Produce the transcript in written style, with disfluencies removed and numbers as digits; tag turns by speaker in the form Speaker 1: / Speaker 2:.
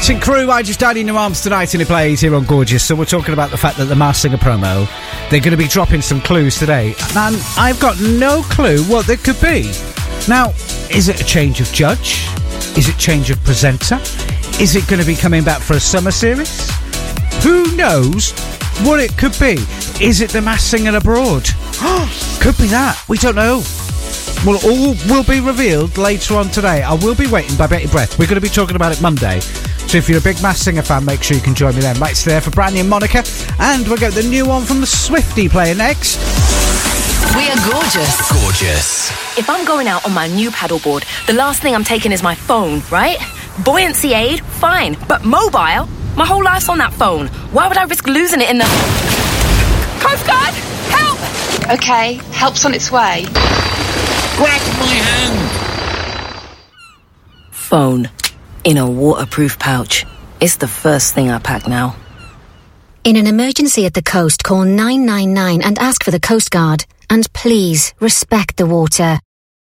Speaker 1: Martin Crew, I Just Died in Your Arms Tonight, and it plays here on Gorgeous. So we're talking about the fact that the Masked Singer promo, they're going to be dropping some clues today. And I've got no clue what they could be. Now, is it a change of judge? Is it change of presenter? Is it going to be coming back for a summer series? Who knows what it could be? Is it the Masked Singer abroad? Could be that. We don't know. Well, all will be revealed later on today. I will be waiting by bated breath. We're going to be talking about it Monday. So if you're a big Masked Singer fan, make sure you can join me then. Right, it's there for Brandy and Monica. And we'll get the new one from the Swiftie player next.
Speaker 2: We are gorgeous.
Speaker 3: Gorgeous.
Speaker 2: If I'm going out on my new paddleboard, the last thing I'm taking is my phone, right? Buoyancy aid, fine. But mobile? My whole life's on that phone. Why would I risk losing it in the... Coast Guard! Help!
Speaker 4: Okay, help's on its way.
Speaker 3: Grab my hand!
Speaker 2: Phone. In a waterproof pouch. It's the first thing I pack now.
Speaker 5: In an emergency at the coast, call 999 and ask for the Coast Guard. And please, respect the water.